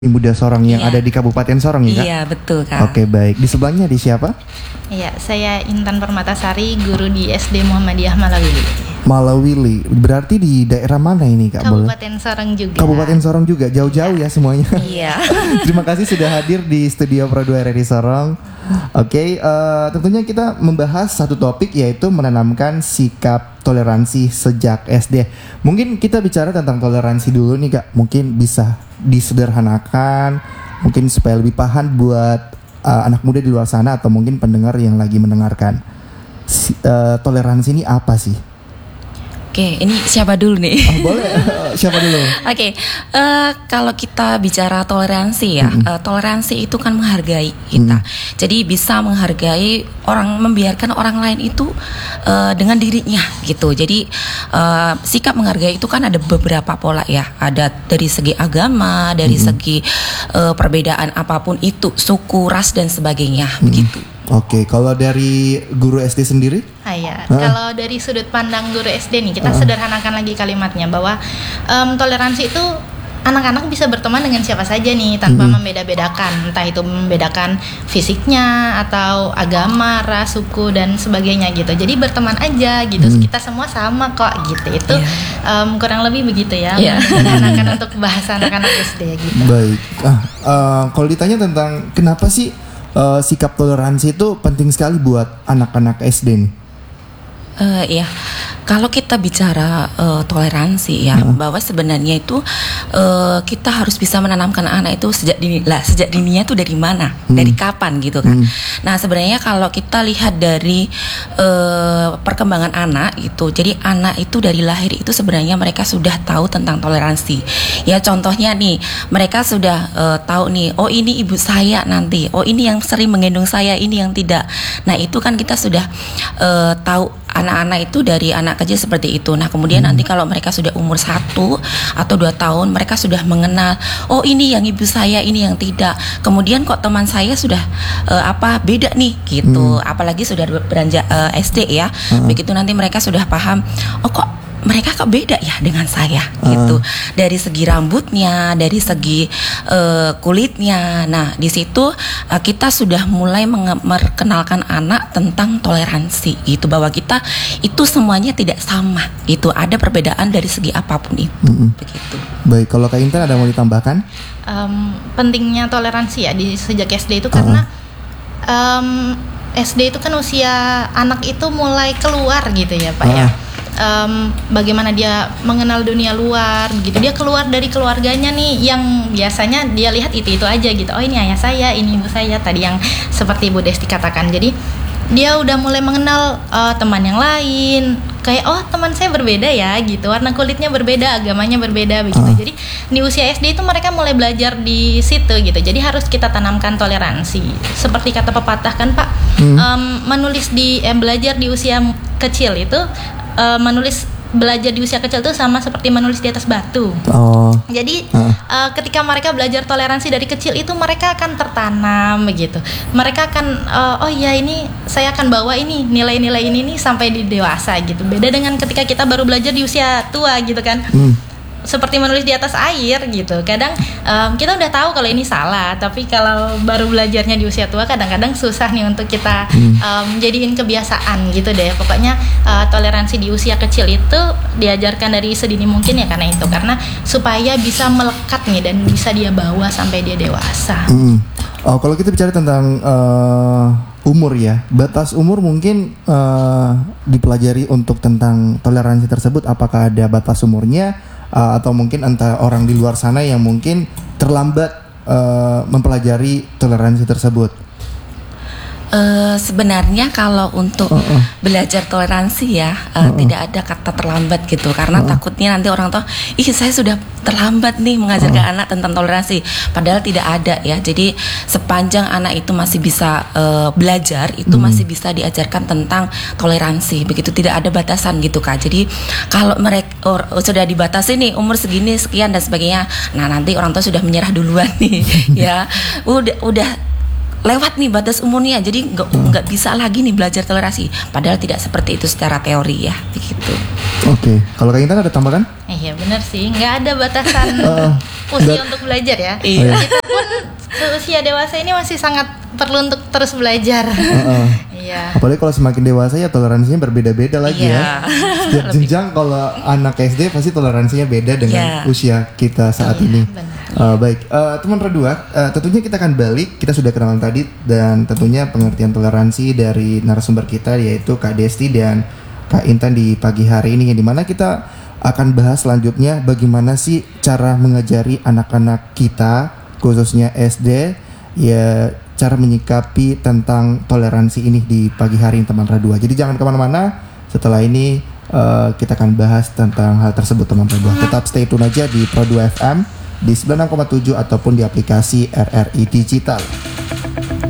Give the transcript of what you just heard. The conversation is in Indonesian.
Muda Sorong yang ada di Kabupaten Sorong ya Kak? Iya betul Kak. Oke baik, di sebelahnya di siapa? Iya, saya Intan Permatasari, guru di SD Muhammadiyah Malawili. Malawili, berarti di daerah mana ini Kak? Kabupaten Sorong juga. Kabupaten Sorong juga, jauh-jauh ya semuanya. Iya. Terima kasih sudah hadir di studio Pro 2 RRI Sorong. Oke, tentunya kita membahas satu topik yaitu menanamkan sikap toleransi sejak SD. Mungkin kita bicara tentang toleransi dulu nih Kak. Mungkin bisa disederhanakan, mungkin supaya lebih paham buat anak muda di luar sana atau mungkin pendengar yang lagi mendengarkan. Toleransi ini apa sih? Oke, ini siapa dulu nih? Boleh, siapa dulu? Oke, kalau kita bicara toleransi ya, toleransi itu kan menghargai kita. Jadi bisa menghargai orang, membiarkan orang lain itu dengan dirinya gitu. Jadi sikap menghargai itu kan ada beberapa pola ya. Ada dari segi agama, dari segi perbedaan apapun itu, suku, ras dan sebagainya begitu. Oke, kalau dari guru SD sendiri? Kalau dari sudut pandang guru SD nih, kita sederhanakan lagi kalimatnya bahwa toleransi itu anak-anak bisa berteman dengan siapa saja nih tanpa membeda-bedakan, entah itu membedakan fisiknya atau agama, ras, suku dan sebagainya gitu. Jadi berteman aja gitu. Kita semua sama kok gitu. Itu kurang lebih begitu ya. Menyederhanakan untuk bahasa anak-anak SD gitu. Baik. Kalau ditanya tentang kenapa sih sikap toleransi itu penting sekali buat anak-anak SD nih? Ya, kalau kita bicara toleransi ya, bahwa sebenarnya itu kita harus bisa menanamkan anak itu sejak dini lah. Sejak dininya itu dari mana, dari kapan gitu kan? Nah sebenarnya kalau kita lihat dari perkembangan anak itu, jadi anak itu dari lahir itu sebenarnya mereka sudah tahu tentang toleransi. Ya contohnya nih, mereka sudah tahu nih, oh ini ibu saya nanti, oh ini yang sering menggendong saya, ini yang tidak. Nah itu kan kita sudah tahu anak-anak itu dari anak kecil seperti itu. Nah kemudian nanti kalau mereka sudah umur 1 atau 2 tahun, mereka sudah mengenal, oh ini yang ibu saya, ini yang tidak. Kemudian kok teman saya sudah beda nih gitu. Apalagi sudah beranjak SD ya. Begitu nanti mereka sudah paham, oh kok mereka kok beda ya dengan saya gitu. Dari segi rambutnya, dari segi kulitnya. Nah di situ kita sudah mulai memperkenalkan anak tentang toleransi gitu, bahwa kita itu semuanya tidak sama gitu, ada perbedaan dari segi apapun itu. Begitu. Baik, kalau Kak Intan ada mau ditambahkan? Pentingnya toleransi ya di sejak SD itu karena SD itu kan usia anak itu mulai keluar gitu ya Pak ya. Bagaimana dia mengenal dunia luar begitu, dia keluar dari keluarganya nih yang biasanya dia lihat itu aja gitu. Oh ini ayah saya, ini ibu saya, tadi yang seperti Bu Desti katakan. Jadi dia udah mulai mengenal teman yang lain, kayak oh teman saya berbeda ya gitu, warna kulitnya berbeda, agamanya berbeda begitu. Jadi di usia SD itu mereka mulai belajar di situ gitu. Jadi harus kita tanamkan toleransi. Seperti kata pepatah kan Pak, belajar di usia kecil itu belajar di usia kecil itu sama seperti menulis di atas batu. Jadi ketika mereka belajar toleransi dari kecil itu mereka akan tertanam begitu. Mereka akan oh ya ini saya akan bawa ini nilai-nilai ini nih sampai di dewasa gitu. Beda dengan ketika kita baru belajar di usia tua gitu kan. Seperti menulis di atas air gitu. Kadang kita udah tahu kalau ini salah, tapi kalau baru belajarnya di usia tua kadang-kadang susah nih untuk kita jadiin kebiasaan gitu deh. Pokoknya toleransi di usia kecil itu diajarkan dari sedini mungkin ya, karena supaya bisa melekat nih dan bisa dia bawa sampai dia dewasa. Kalau kita bicara tentang umur ya, batas umur mungkin dipelajari untuk tentang toleransi tersebut. Apakah ada batas umurnya? Atau mungkin entah orang di luar sana yang mungkin terlambat mempelajari toleransi tersebut. Sebenarnya kalau untuk belajar toleransi ya tidak ada kata terlambat gitu, karena takutnya nanti orang tahu, saya sudah terlambat nih mengajarkan anak tentang toleransi, padahal tidak ada ya. Jadi sepanjang anak itu masih bisa belajar, itu masih bisa diajarkan tentang toleransi, begitu, tidak ada batasan gitu Kak. Jadi kalau mereka sudah dibatasi nih umur segini sekian dan sebagainya, nah nanti orang tua sudah menyerah duluan nih ya, udah lewat nih batas umurnya, jadi nggak bisa lagi nih belajar toleransi. Padahal tidak seperti itu secara teori ya, begitu. Oke, kalau Kak Intan ada tambahan? Iya benar sih, nggak ada batasan usia untuk belajar ya. Iya. Kita pun seusia dewasa ini masih sangat perlu untuk terus belajar. Iya. Apalagi kalau semakin dewasa ya toleransinya berbeda-beda lagi ya. Setiap jenjang kalau anak SD pasti toleransinya beda dengan usia kita saat ini. Baik, teman Redua, tentunya kita akan balik. Kita sudah kenalan tadi dan tentunya pengertian toleransi dari narasumber kita yaitu Kak Desti dan Kak Intan di pagi hari ini, yang dimana kita akan bahas selanjutnya bagaimana sih cara mengajari anak-anak kita khususnya SD ya, cara menyikapi tentang toleransi ini di pagi hari ini teman Redua. Jadi jangan kemana-mana, setelah ini kita akan bahas tentang hal tersebut teman Redua. Tetap stay tune aja di Pro 2 FM di 96,7 ataupun di aplikasi RRI Digital.